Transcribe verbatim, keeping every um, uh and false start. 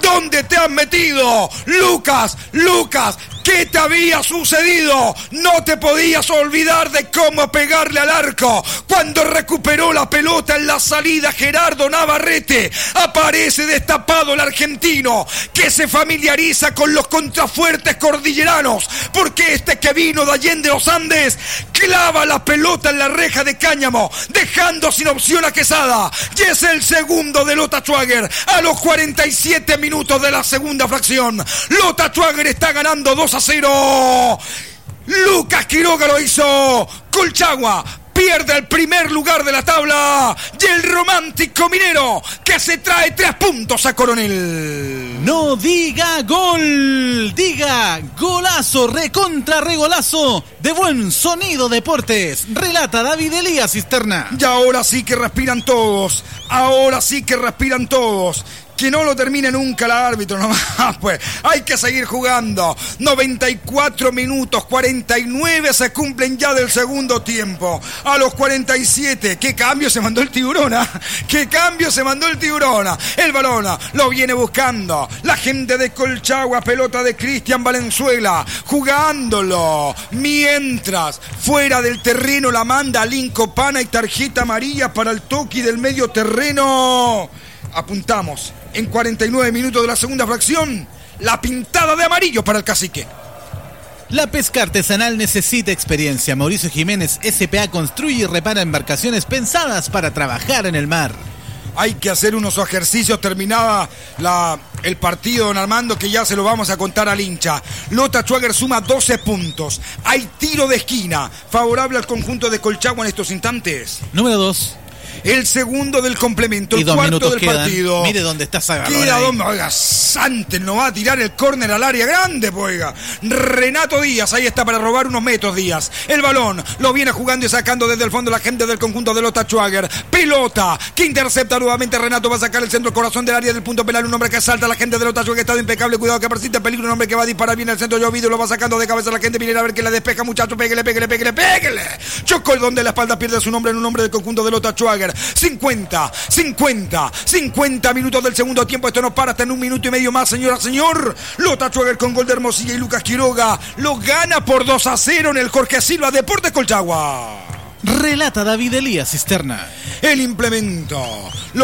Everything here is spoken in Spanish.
¿Dónde te has metido? Lucas, Lucas, ¿qué te había sucedido? No te podías olvidar de cómo pegarle al arco. Cuando recuperó la pelota en la salida Gerardo Navarrete, aparece destapado el argentino, que se familiariza con los contrafuertes cordilleranos, porque este que vino de Allende los Andes clava la pelota en la reja de Cáñamo, dejando sin opción a Quesada. Y es el segundo de Lota Schwager a los cuarenta y siete minutos de la segunda fracción. Lota Schwager está ganando dos a cero. Lucas Quiroga lo hizo. Colchagua pierde el primer lugar de la tabla y el Romántico Minero, que se trae tres puntos a Coronel. No diga gol, diga golazo, recontra regolazo de Buen Sonido Deportes. Relata David Elías Cisterna. Y ahora sí que respiran todos, ahora sí que respiran todos. Que no lo termine nunca el árbitro nomás, pues hay que seguir jugando. noventa y cuatro minutos, cuarenta y nueve se cumplen ya del segundo tiempo. A los cuarenta y siete, qué cambio se mandó el Tiburón, ¿eh? Qué cambio se mandó el Tiburón. El balón lo viene buscando la gente de Colchagua, pelota de Cristian Valenzuela, jugándolo. Mientras, fuera del terreno la manda Linco Pana y tarjeta amarilla para el toque del medio terreno. Apuntamos en cuarenta y nueve minutos de la segunda fracción, la pintada de amarillo para el Cacique. La pesca artesanal necesita experiencia. Mauricio Jiménez S P A construye y repara embarcaciones pensadas para trabajar en el mar. Hay que hacer unos ejercicios. Terminaba la, el partido, don Armando, que ya se lo vamos a contar al hincha. Lota Schwager suma doce puntos. Hay tiro de esquina favorable al conjunto de Colchagua en estos instantes. Número dos. El segundo del complemento, y el dos cuarto del quedan. partido. Mire dónde está esa balón. Queda dos, oiga, Santos no va a tirar el córner al área grande, oiga. Renato Díaz, ahí está para robar unos metros Díaz. El balón lo viene jugando y sacando desde el fondo la gente del conjunto de Lota Schwager. Pelota que intercepta nuevamente Renato, va a sacar el centro, el corazón del área del punto penal. Un hombre que salta, la gente de Lota Schwager, estado impecable, cuidado que persiste peligro. Un hombre que va a disparar bien el centro, Llovido lo va sacando de cabeza la gente. Viene a ver que le despeja, muchacho, péguele, péguele, péguele, péguele. Chocó el don de la espalda, pierde su nombre en un hombre del conjunto de Lota Schwager. cincuenta, cincuenta, cincuenta minutos del segundo tiempo. Esto no para hasta en un minuto y medio más, señora, señor. Lota Schwager con gol de Hermosilla y Lucas Quiroga lo gana por dos a cero en el Jorge Silva Deportes Colchagua. Relata David Elías Cisterna. El implemento.